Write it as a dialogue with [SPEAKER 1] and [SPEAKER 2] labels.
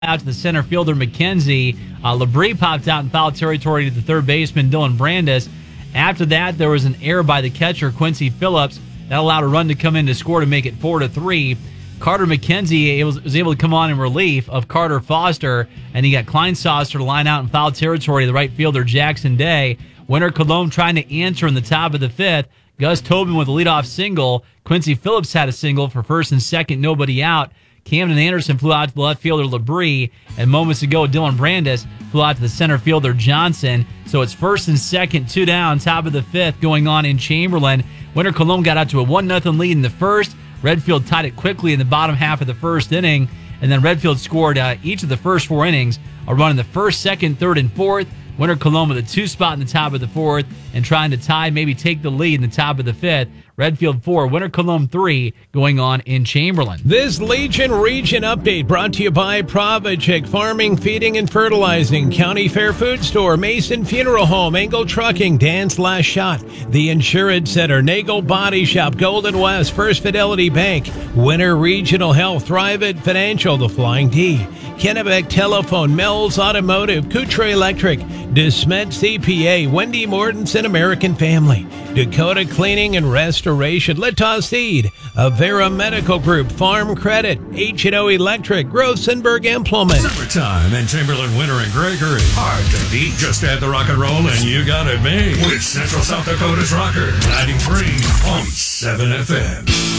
[SPEAKER 1] out to the center fielder, McKenzie. Labrie popped out in foul territory to the third baseman, Dylan Brandis. After that, there was an error by the catcher, Quincy Phillips. That allowed a run to come in to score to make it 4-3. Carter McKenzie was able to come on in relief of Carter Foster, and he got Kleinsasser to line out in foul territory to the right fielder, Jackson Day. Winter Colome trying to answer in the top of the fifth. Gus Tobin with a leadoff single. Quincy Phillips had a single for first and second, nobody out. Camden Anderson flew out to the left fielder, Labrie, and moments ago, Dylan Brandis flew out to the center fielder, Johnson. So it's first and second, 2 down, top of the fifth going on in Chamberlain. Winter Colome got out to a 1-0 lead in the first. Redfield tied it quickly in the bottom half of the first inning, and then Redfield scored each of the first 4 innings, a run in the first, second, third, and fourth. Winter Colome with a 2 spot in the top of the fourth and trying to tie, maybe take the lead in the top of the fifth. Redfield 4, Winter Colome 3 going on in Chamberlain.
[SPEAKER 2] This Legion Region update brought to you by Provichek Farming, Feeding, and Fertilizing, County Fair Food Store, Mason Funeral Home, Engel Trucking, Dan's Last Shot, The Insurance Center, Nagel Body Shop, Golden West, First Fidelity Bank, Winter Regional Health, Thrivent Financial, The Flying D, Kennebec Telephone, Mel's Automotive, Coutre Electric, DeSmet CPA, Wendy Mortensen American Family, Dakota Cleaning and Restoration, Litos Seed, Avera Medical Group, Farm Credit, H&O Electric, Grossenberg Implement.
[SPEAKER 3] Summertime in Chamberlain, Winter, and Gregory. Hard to beat. Just add the rock and roll and you got it made. With Central South Dakota's Rocker, 93.7 FM.